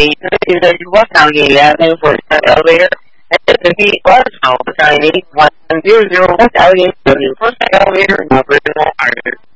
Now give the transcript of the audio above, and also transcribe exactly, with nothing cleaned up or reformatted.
Either you walk down the eleven for the elevator, and then the key was now signing one zero zero one thousand for the first elevator number one hundred.